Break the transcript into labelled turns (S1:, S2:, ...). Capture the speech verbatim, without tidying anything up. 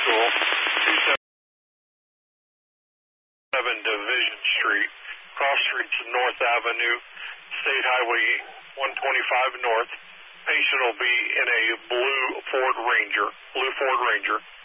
S1: School, two seventy-seven Division Street, cross streets North Avenue, State Highway one twenty-five North. Patient will be in a blue Ford Ranger, blue Ford Ranger.